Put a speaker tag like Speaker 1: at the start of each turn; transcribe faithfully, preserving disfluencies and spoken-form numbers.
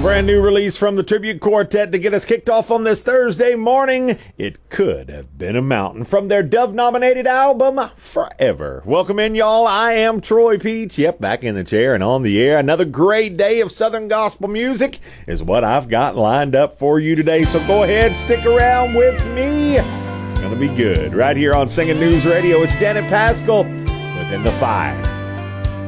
Speaker 1: brand new release from the Tribute Quartet to get us kicked off on this Thursday morning. It Could Have Been a Mountain from their Dove-nominated album, Forever. Welcome in, y'all. I am Troy Peach. Yep, back in the chair and on the air. Another great day of Southern gospel music is what I've got lined up for you today. So go ahead, stick around with me. It's going to be good. Right here on Singing News Radio, it's Janet Paschal within the Five.